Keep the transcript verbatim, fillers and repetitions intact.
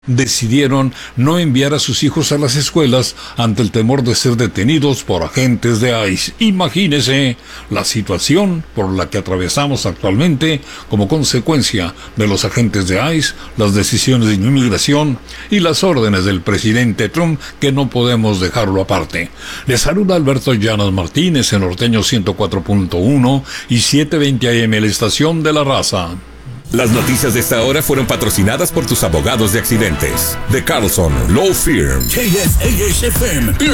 decidieron no enviar a sus hijos a las escuelas ante el temor de ser detenidos por agentes de ICE. Imagínese la situación por la que atravesamos actualmente como consecuencia de los agentes de ICE, las decisiones de inmigración y las órdenes del presidente Trump, que no podemos dejarlo aparte. Les saluda Alberto Llanas Martínez en Norteño ciento cuatro punto uno y setecientos veinte A M, la estación de la raza. Las noticias de esta hora fueron patrocinadas por tus abogados de accidentes. The Carlson Law Firm. K S A S F M.